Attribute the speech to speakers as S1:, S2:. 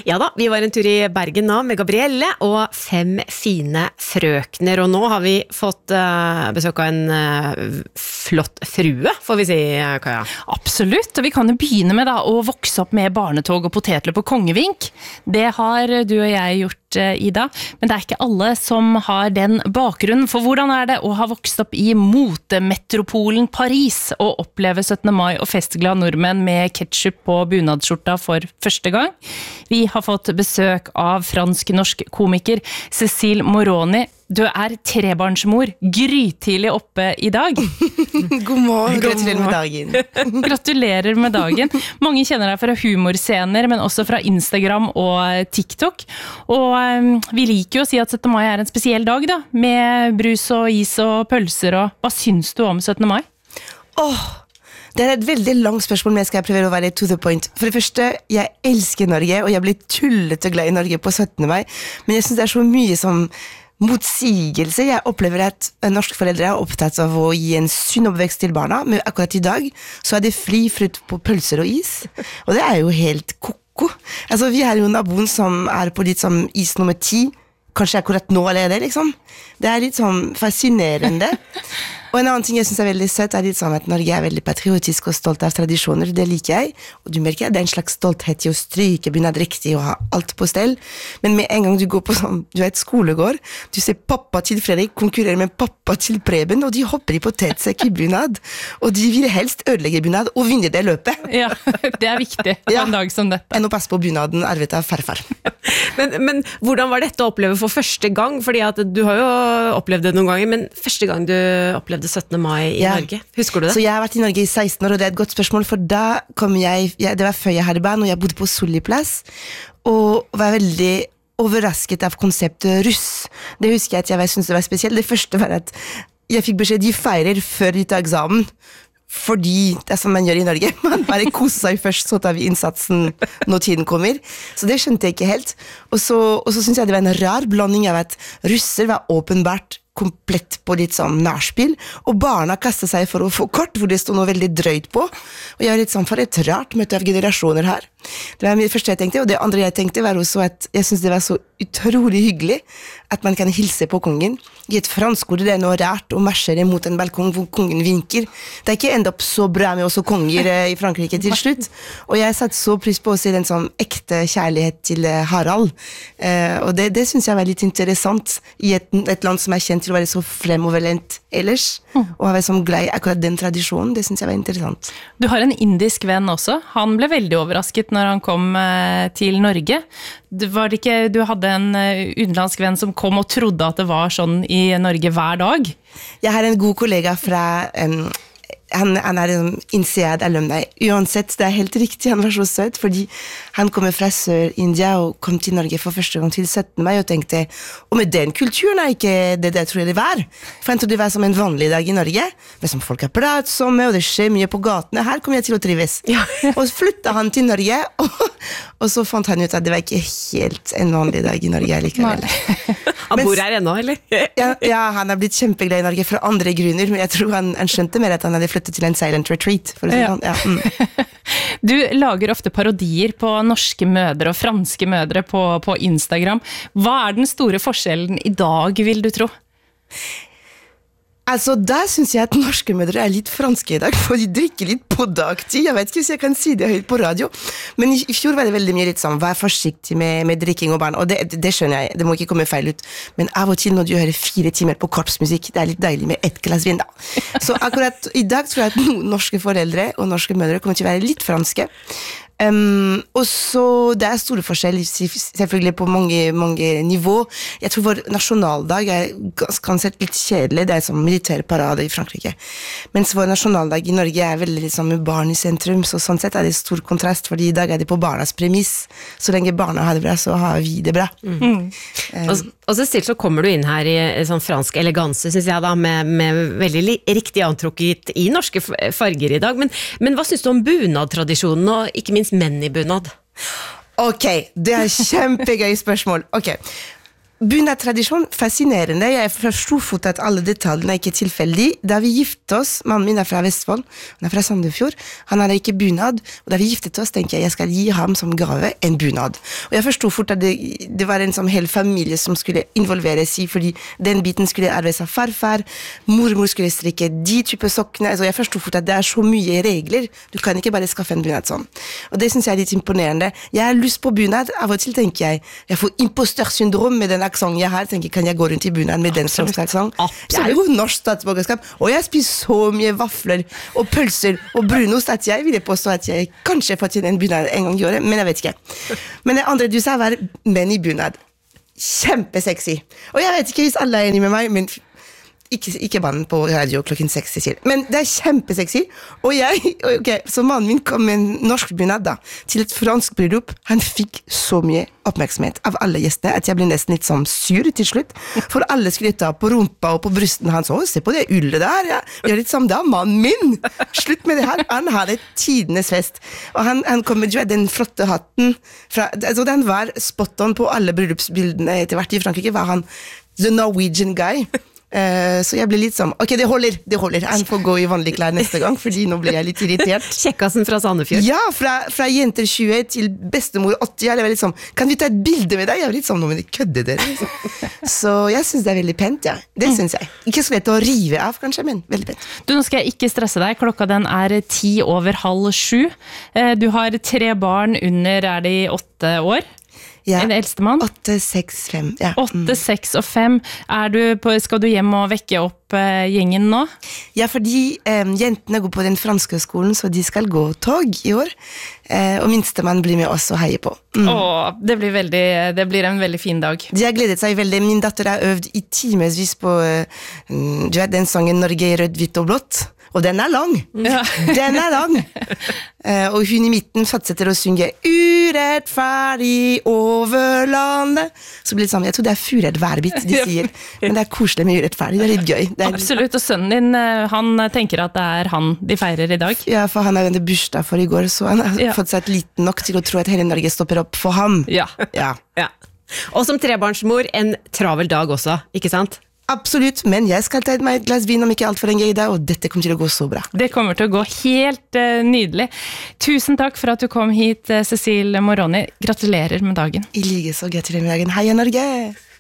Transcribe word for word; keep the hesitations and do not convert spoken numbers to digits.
S1: Ja da, vi var en tur i Bergen nå med Gabrielle og fem fine frøkner, og nå har vi fått uh, besøk av en uh, flott frue, får vi si, Kaja.
S2: Absolutt, og vi kan jo begynne med da, å vokse opp med barnetog og potetløp og kongevink. Det har du og jeg gjort, Ida, men det er ikke alle som har den bakgrunnen, for hvordan er det å ha vokst opp i motemetropolen Paris og oppleve syttende mai og festglad nordmenn med ketchup på bunadsskjorta for første gang? Vi har fått besøk av fransk-norsk komiker Cécile Moroni. Du er trebarnsmor, grytidlig oppe i dag.
S3: God morgen, gratulerer med dagen.
S2: Gratulerer med dagen. Mange kjenner deg fra humorscener, men også fra Instagram og TikTok. Og um, vi liker jo å si at syttende mai er en spesiell dag da, med brus og is og pølser. Og hva syns du om syttende mai?
S3: Åh, oh, det er et veldig langt spørsmål, men jeg skal prøve å være to the point. For det første, jeg elsker Norge, og jeg blir tullete glad i Norge på syttende mai, men jeg synes det er så mye som motsigelse. Jeg opplever at norske foreldre er opptatt av å gi en sunn oppvekst til barna, men akkurat i dag så er det fri frukt på pølser og is, og det er jo helt koko. Altså, vi har jo naboen som er på litt som is nummer ti, kanskje akkurat nå allerede, liksom. Det er litt sånn fascinerende. Og en annen ting jeg synes er veldig søtt er litt sånn at Norge er veldig patriotisk og stolt av tradisjoner, det liker jeg, og du merker at det er en slags stolthet i å stryke bunad riktig og ha alt på stell, men med en gang du går på sånn, du er et skolegård, du ser pappa til Fredrik konkurrere med pappa til Preben, og de hopper i potetsekk i bunad, og de vil helst ødelegge bunad og vinne det løpet.
S2: Ja, det er viktig på
S3: ja,
S2: en dag som dette.
S3: Enn å passe på bunaden arvet av farfar.
S1: Men, men hvordan var dette å oppleve for første gang? Fordi at du har jo opplevd det noen ganger, men første gang du opplevde syttende mai i ja. Norge. Husker du det?
S3: Så jeg har vært i Norge i seksten år, og det er et godt spørsmål, for da kom jeg, jeg det var før jeg hadde barn, og jeg bodde på Solli-plass, og var veldig overrasket av konseptet russ. Det husker jeg at jeg syntes det var spesielt. Det første var at jeg fikk beskjed, de feirer før de tar eksamen, fordi det er som man gjør i Norge. Man bare koser seg først, så tar vi innsatsen når tiden kommer. Så det skjønte jeg ikke helt. Og så, og så synes jeg det var en rar blanding av at russer var åpenbart komplett på litt sånn nærspill, og barna kastet seg for å få kort, hvor det stod noe veldig drøyt på, og jeg var litt sånn for et rart møte av generasjoner her. Det var det første jeg tenkte, og det andre jeg tenkte var også at jeg synes det var så utrolig hyggelig at man kan hilse på kongen. I et fransk ord det er noe rart å marsjere mot en balkong hvor kongen vinker. Det er ikke enda opp så bra med også konger i Frankrike til slutt, og jeg satt så pris på å se den sånn ekte kjærlighet til Harald, og det, det synes jeg var litt interessant i et, et land som er kjent til å være så fremoverlent ellers, og å være så glad i akkurat den tradisjonen, det synes jeg var interessant.
S2: Du har en indisk venn også. Han ble veldig overrasket når han kom til Norge. Var det ikke, du hadde en utenlandsk venn som kom og trodde at det var sånn i Norge hver dag?
S3: Jeg har en god kollega fra... Um, Han, han er en INSEAD alumni. Uansett, det er helt riktig, han var så søt, fordi han kommer fra Sør-India og kom til Norge for første gang til syttende mai, og tenkte, og med den kulturen er ikke det det tror jeg det var. For han trodde det var som en vanlig dag i Norge, men som folk er pratsomme, og det skjer mye på gatene, her kommer jeg til å trives. Ja. Og flyttet han til Norge, og, og så fant han ut at det var ikke helt en vanlig dag i Norge likevel.
S1: Han bor her ennå, eller?
S3: ja, ja, han har blitt kjempeglad i Norge for andre grunner, men jeg tror han, han skjønte mer at han hadde flyttet til en silent retreat, for å si ja. Ja, mm.
S2: Du lager ofte parodier på norske mødre og franske mødre på, på Instagram. Hva er den store forskjellen i dag, vil du tro?
S3: Altså, da synes jeg at norske mødre er litt franske i dag, for de drikker litt på dagtid. Jeg vet ikke hvis jeg kan si det høyt på radio, men i, i fjor var det veldig mye litt sånn, vær forsiktig med, med drikking og barn, og det, det skjønner jeg, det må ikke komme feil ut, men av og til når du hører fire timer på korpsmusikk, det er litt deilig med ett glass vin da. Så akkurat i dag tror jeg at noen norske foreldre og norske mødre kommer til å være litt franske. Um, og så det er store forskjell selvfølgelig på mange, mange nivå. Jeg tror vår nasjonaldag er kanskje litt kjedelig. Det er som militærparade i Frankrike, mens vår nasjonaldag i Norge er veldig liksom, med barn i sentrum, så sånn sett er det stor kontrast, fordi i dag er det på barnas premiss. Så lenge barna har det bra, så har vi det bra. mm. Mm.
S1: Um, og, og så stilt så kommer du inn her i sånn fransk eleganse, synes jeg da, med, med veldig li, riktig antrukket i norske farger i dag, men, men hva synes du om bunadtradisjonen, og ikke minst menn i bunad?
S3: Ok, det er kjempegøy spørsmål. Ok, Bunadtradisjon, fascinerende. Jeg forstod fort at alle detaljene er ikke tilfeldig. Da vi giftet oss, mannen min er fra Vestfold, han er fra Sandefjord, han hadde ikke bunad, og da vi giftet oss, tenkte jeg, jeg skal gi ham som gave en bunad. Og jeg forstod fort at det, det var en sånn hel familie som skulle involveres i, fordi den biten skulle arves av farfar, mormor skulle strikke de type sokkene, altså jeg forstod fort at det er så mye regler, du kan ikke bare skaffe en bunad sånn. Og det synes jeg er litt imponerende. Jeg har lyst på bunad, av og til tenker jeg, jeg får impostersyndrom med den aksent jeg har, tenker, kan jeg gå rundt i bunad med den slags aksent? Jeg er jo norsk statsborgerskap, og jeg spiser så mye vafler og pølser og brunost at jeg ville påstå at jeg kanskje fått inn en bunad en gang i året, men jeg vet ikke. Men det andre du sa var menn i bunad. Kjempesexy. Og jeg vet ikke hvis alle er enig med meg, men ikke, ikke banen på radio klokken seks, sier. Men det er kjempesexy, og jeg, ok, så mannen min kom med en norsk bunad da, til et fransk bryllup. Han fikk så mye oppmerksomhet av alle gjestene, at jeg ble nesten litt sånn sur til slutt, for alle skulle ta på rumpa og på brysten hans, å, se på det ullet der, ja. Jeg er litt sånn, da, mannen min, slutt med det her, han hadde tidenes fest, og han, han kom med den flotte hatten, fra, altså den var spot on på alle bryllupsbildene etter hvert i Frankrike, var han the Norwegian guy. Uh, så jeg ble litt sånn, ok, det holder, det holder. Han får gå i vanlige klær neste gang, fordi nå ble jeg litt irritert.
S1: Kjekkasen fra Sandefjord.
S3: Ja, fra, fra jenter tjue til bestemor åtti. Jeg var litt sånn, kan vi ta et bilde med deg? Jeg var litt sånn, nå må de kødde dere. Liksom. Så jeg synes det er veldig pent, ja. Det synes jeg. Ikke så lett å rive av, kanskje, men veldig pent.
S2: Du, nå skal jeg ikke stresse deg. Klokka den er ti over halv sju. Du har tre barn under, er de åtte år?
S3: Ja,
S2: en eldstemann?
S3: åtte, seks, fem. Ja.
S2: åtte, seks og fem. Er du på, skal du hjem og vekke opp eh, gjengen nå?
S3: Ja, fordi eh, jentene går på den franske skolen, så de skal gå tog i år. Eh, og minstemann blir med oss og heier på. Mm.
S2: Åh, det blir, veldig, det blir en veldig fin dag.
S3: De har gledet seg veldig. Min datter har øvd i timesvis på eh, du vet, den sangen Norge i rødt, hvitt og blått. Og den er lang. Ja. Den er lang. Uh, og hun i midten fortsetter å synge urettferdig over landet. Så blir det sånn, jeg tror det er furedd hver bit de sier. Men det er koselig med urettferdig, det er litt gøy. Det er
S2: Absolutt, og sønnen din, han tenker at det er han de feirer i dag.
S3: Ja, for han har jo en bursdag for i går, så han har ja. fortsatt liten nok til å tro at hele Norge stopper opp for ham.
S2: Ja.
S3: Ja.
S1: Ja. Og som trebarnsmor, en travel dag også, ikke sant?
S3: Absolutt, men jeg skal ta meg et glass vin om ikke alt for lenge i dag, og dette kommer til å gå så bra.
S2: Det kommer til å gå helt uh, nydelig. Tusen takk for at du kom hit, uh, Cécile Moroni. Gratulerer med dagen.
S3: I like så, gratulerer med dagen. Heia Norge!